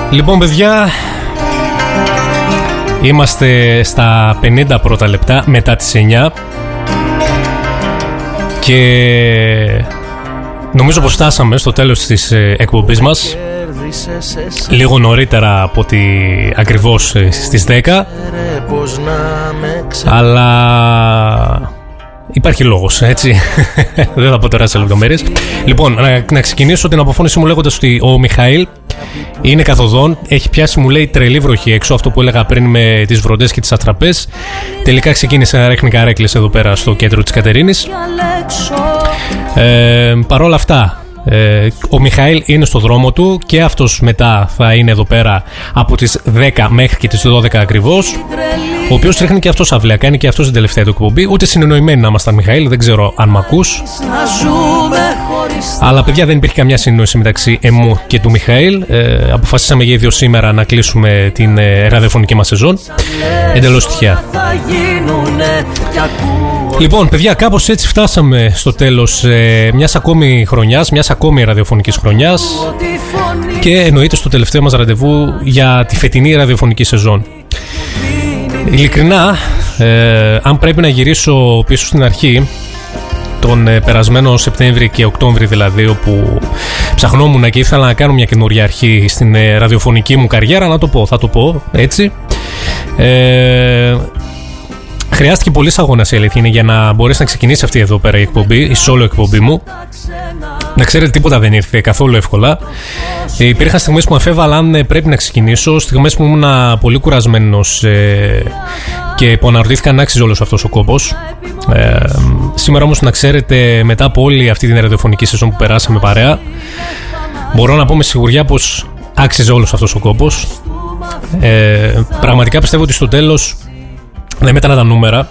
Λοιπόν, παιδιά, είμαστε στα 50 πρώτα λεπτά μετά τις 9 και νομίζω πως φτάσαμε στο τέλος της εκπομπής μας, λίγο νωρίτερα από ότι ακριβώς στις 10, αλλά υπάρχει λόγος, έτσι. Δεν θα πω τώρα σε λεπτομέρειες. Λοιπόν, να ξεκινήσω την αποφώνησή μου λέγοντας ότι ο Μιχαήλ είναι καθοδόν. Έχει πιάσει, μου λέει, τρελή βροχή έξω. Αυτό που έλεγα πριν με τις βροντές και τις ατραπές. Τελικά ξεκίνησε να ρίχνει καρέκλες εδώ πέρα στο κέντρο της Κατερίνης. Παρ' όλα αυτά, ο Μιχαήλ είναι στο δρόμο του και αυτός μετά θα είναι εδώ πέρα από τις 10 μέχρι και τις 12 ακριβώς. Ο οποίος ρίχνει και αυτός αυλαία, κάνει και αυτός την τελευταία του εκπομπή. Ούτε συνεννοημένοι να ήμασταν, Μιχαήλ, δεν ξέρω αν μ' ακούς. Αλλά παιδιά, δεν υπήρχε καμιά συνεννόηση μεταξύ εμού και του Μιχαήλ. Αποφασίσαμε για ίδιο σήμερα να κλείσουμε την ραδιοφωνική μας σεζόν. Εντελώς τυχαία. Λοιπόν, παιδιά, κάπως έτσι φτάσαμε στο τέλος μιας ακόμη χρονιάς, μιας ακόμη ραδιοφωνικής χρονιάς και εννοείται στο τελευταίο μας ραντεβού για τη φετινή ραδιοφωνική σεζόν. Ειλικρινά, αν πρέπει να γυρίσω πίσω στην αρχή, τον περασμένο Σεπτέμβρη και Οκτώβρη δηλαδή, όπου ψαχνόμουν και ήθελα να κάνω μια καινούργια αρχή στην ραδιοφωνική μου καριέρα, θα το πω έτσι. Χρειάστηκε πολλής αγώνας, η αλήθεια είναι, για να μπορέσει να ξεκινήσει αυτή εδώ πέρα η εκπομπή, η solo εκπομπή μου. Να ξέρετε, τίποτα δεν ήρθε καθόλου εύκολα. Υπήρχαν στιγμές που με αφέβαλα αν πρέπει να ξεκινήσω, στιγμές που ήμουν πολύ κουρασμένος και που αναρωτήθηκα αν άξιζε όλος αυτός ο κόπος. Σήμερα όμως, να ξέρετε, μετά από όλη αυτή την ραδιοφωνική σεζόν που περάσαμε παρέα, μπορώ να πω με σιγουριά πως άξιζε όλος αυτός ο κόπος. Πραγματικά πιστεύω ότι στο τέλος δεν μετράνε τα νούμερα,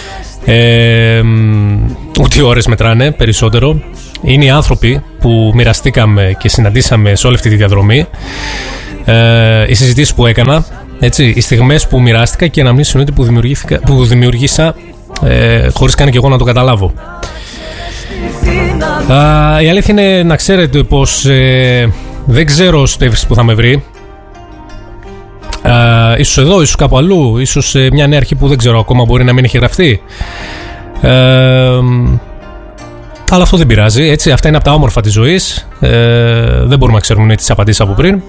ούτε οι ώρες μετράνε περισσότερο. Είναι οι άνθρωποι που μοιραστήκαμε και συναντήσαμε σε όλη αυτή τη διαδρομή, οι συζητήσεις που έκανα, έτσι, οι στιγμές που μοιράστηκα και αναμνήσεις που δημιουργήσα χωρίς καν και εγώ να το καταλάβω. Η αλήθεια είναι, να ξέρετε, πως δεν ξέρω στεύσεις που θα με βρει. Ίσως εδώ, ίσως κάπου αλλού, ίσως μια νέα αρχή που δεν ξέρω ακόμα, μπορεί να μην έχει γραφτεί. Αλλά αυτό δεν πειράζει, έτσι. Αυτά είναι από τα όμορφα της ζωής. Δεν μπορούμε να ξέρουμε τις απαντήσεις από πριν.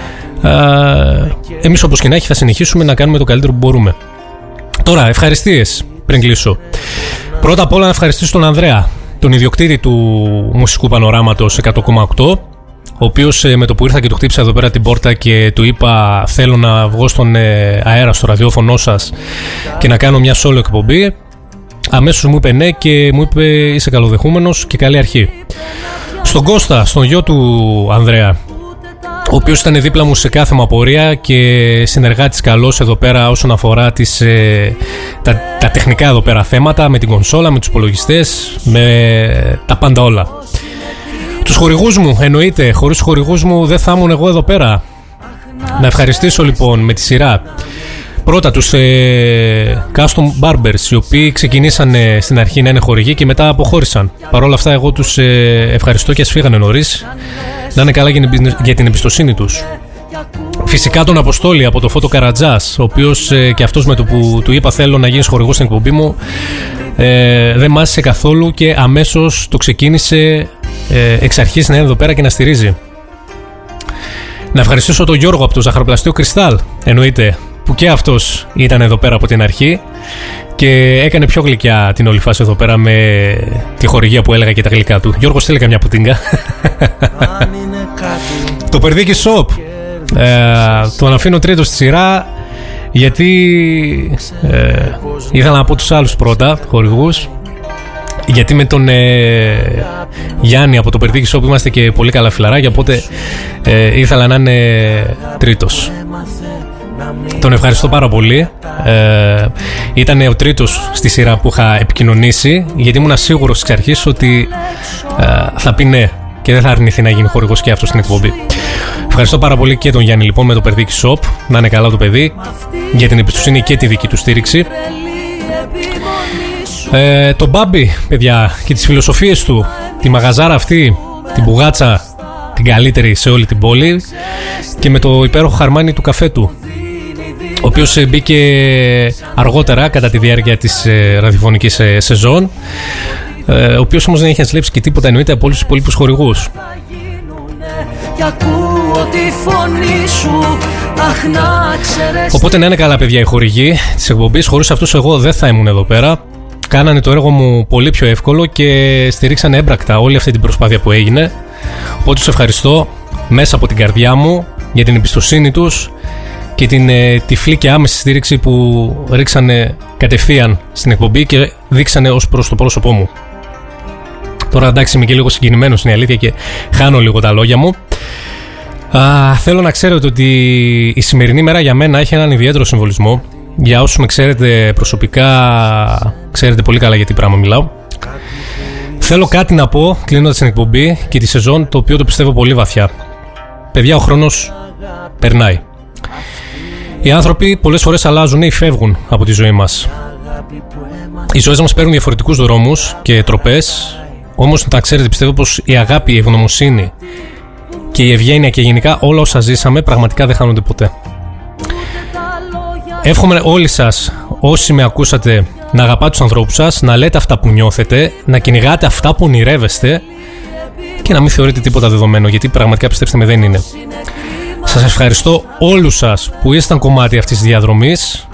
Εμείς, όπως και να έχει, θα συνεχίσουμε να κάνουμε το καλύτερο που μπορούμε. Τώρα, ευχαριστίες πριν κλείσω. Πρώτα απ' όλα να ευχαριστήσω τον Ανδρέα, τον ιδιοκτήτη του μουσικού πανοράματος 100,8, ο οποίος με το που ήρθα και του χτύπησα εδώ πέρα την πόρτα και του είπα θέλω να βγω στον αέρα, στο ραδιόφωνο σας και να κάνω μια solo εκπομπή, αμέσως μου είπε ναι και μου είπε είσαι καλοδεχούμενος και καλή αρχή. Στον Κώστα, στον γιο του Ανδρέα, ο οποίος ήταν δίπλα μου σε κάθε μου απορία και συνεργάτης καλός εδώ πέρα όσον αφορά τα τεχνικά εδώ πέρα θέματα, με την κονσόλα, με τους υπολογιστές, με τα πάντα όλα. Τους χορηγούς μου, εννοείται, χωρίς τους χορηγούς μου δεν θα ήμουν εγώ εδώ πέρα. Να ευχαριστήσω λοιπόν με τη σειρά. Πρώτα τους Custom Barbers, οι οποίοι ξεκινήσανε στην αρχή να είναι χορηγοί και μετά αποχώρησαν. Παρ' όλα αυτά εγώ τους ευχαριστώ και ας φύγανε νωρίς. Να είναι καλά για την εμπιστοσύνη τους. Φυσικά τον Αποστόλη από το Φώτο Καρατζάς, ο οποίος και αυτός με το που του είπα θέλω να γίνεις χορηγός στην εκπομπή μου, δεν μάσησε καθόλου και αμέσως το ξεκίνησε εξ αρχής να είναι εδώ πέρα και να στηρίζει. Να ευχαριστήσω τον Γιώργο από το ζαχαροπλαστείο Κρυστάλ, εννοείται, που και αυτός ήταν εδώ πέρα από την αρχή και έκανε πιο γλυκιά την όλη φάση εδώ πέρα με τη χορηγία που έλεγα και τα γλυκά του. Γιώργο, στείλε καμιά πουτίνγκα. Το Περδίκι Shop, τον αφήνω τρίτο στη σειρά γιατί ήθελα να πω τους άλλους πρώτα χορηγούς, γιατί με τον Γιάννη από το Περδίκι Shop είμαστε και πολύ καλά φιλαράκια, οπότε ήθελα να είναι τρίτος. Τον ευχαριστώ πάρα πολύ. Ήταν ο τρίτος στη σειρά που είχα επικοινωνήσει, γιατί ήμουν σίγουρος εξ αρχής ότι θα πει ναι και δεν θα αρνηθεί να γίνει χορηγός και αυτό στην εκπομπή. Ευχαριστώ πάρα πολύ και τον Γιάννη λοιπόν με το Περδίκι Shop. Να είναι καλά το παιδί, για την εμπιστοσύνη και τη δική του στήριξη. Τον Μπάμπη, παιδιά, και τις φιλοσοφίες του, τη μαγαζάρα αυτή, την μπουγάτσα, την καλύτερη σε όλη την πόλη, και με το υπέροχο χαρμάνι του καφέ του, ο οποίος μπήκε αργότερα κατά τη διάρκεια της ραδιοφωνικής σεζόν, ο οποίος όμως δεν είχε ασλέψει και τίποτα, εννοείται, από όλους τους υπόλοιπους χορηγούς. Οπότε να είναι καλά, παιδιά, οι χορηγοί της εκπομπής. Χωρίς αυτούς εγώ δεν θα ήμουν εδώ πέρα. Κάνανε το έργο μου πολύ πιο εύκολο και στηρίξανε έμπρακτα όλη αυτή την προσπάθεια που έγινε. Οπότε τους ευχαριστώ μέσα από την καρδιά μου για την εμπιστοσύνη τους και την τυφλή και άμεση στήριξη που ρίξανε κατευθείαν στην εκπομπή και δείξανε ως προς το πρόσωπό μου. Τώρα εντάξει, είμαι και λίγο συγκινημένος, είναι η αλήθεια, και χάνω λίγο τα λόγια μου. Θέλω να ξέρετε ότι η σημερινή μέρα για μένα έχει έναν ιδιαίτερο συμβολισμό. Για όσους με ξέρετε προσωπικά, ξέρετε πολύ καλά για τι πράγμα μιλάω. Θέλω κάτι να πω κλείνοντας την εκπομπή και τη σεζόν, το οποίο το πιστεύω πολύ βαθιά. Παιδιά, ο χρόνος περνάει. Οι άνθρωποι πολλές φορές αλλάζουν ή φεύγουν από τη ζωή μας. Οι ζωές μας παίρνουν διαφορετικούς δρόμους και τροπές. Όμως να ξέρετε, πιστεύω πως η αγάπη, η ευγνωμοσύνη και η ευγένεια και γενικά όλα όσα ζήσαμε πραγματικά δεν χάνονται ποτέ. Εύχομαι όλοι σας, όσοι με ακούσατε, να αγαπάτε τους ανθρώπους σας, να λέτε αυτά που νιώθετε, να κυνηγάτε αυτά που ονειρεύεστε και να μην θεωρείτε τίποτα δεδομένο, γιατί πραγματικά, πιστέψτε με, δεν είναι. Σας ευχαριστώ όλους σας που ήσταν κομμάτι αυτής της διαδρομής,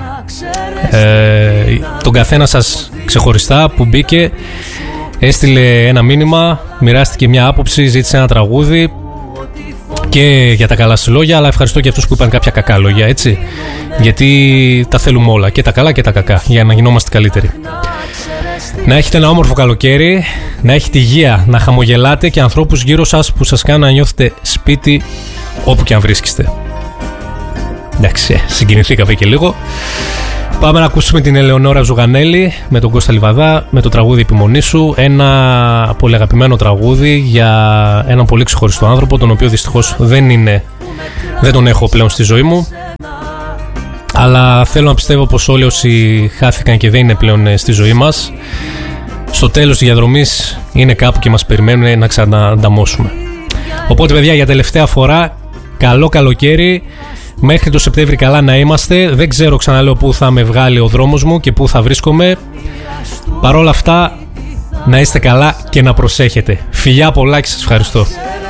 τον καθένα σας ξεχωριστά που μπήκε, έστειλε ένα μήνυμα, μοιράστηκε μια άποψη, ζήτησε ένα τραγούδι, και για τα καλά σας λόγια, αλλά ευχαριστώ και αυτούς που είπαν κάποια κακά λόγια, έτσι, γιατί τα θέλουμε όλα, και τα καλά και τα κακά, για να γινόμαστε καλύτεροι. Να έχετε ένα όμορφο καλοκαίρι, να έχετε υγεία, να χαμογελάτε και ανθρώπους γύρω σας που σας κάνουν να νιώθετε σπίτι όπου και αν βρίσκεστε. Εντάξει, συγκινηθήκαμε και λίγο. Πάμε να ακούσουμε την Ελεονόρα Ζουγανέλη με τον Κώστα Λιβαδά, με το τραγούδι «Επιμονή σου». Ένα πολύ αγαπημένο τραγούδι για έναν πολύ ξεχωριστό άνθρωπο, τον οποίο δυστυχώς δεν τον έχω πλέον στη ζωή μου. Αλλά θέλω να πιστεύω πως όλοι όσοι χάθηκαν και δεν είναι πλέον στη ζωή μας, στο τέλος της διαδρομής είναι κάπου και μας περιμένουν να ξανανταμώσουμε. Οπότε, παιδιά, για τελευταία φορά, καλό καλοκαίρι. Μέχρι το Σεπτέμβρη καλά να είμαστε. Δεν ξέρω, ξαναλέω, πού θα με βγάλει ο δρόμος μου και πού θα βρίσκομαι. Παρ' όλα αυτά, να είστε καλά και να προσέχετε. Φιλιά πολλά και σας ευχαριστώ.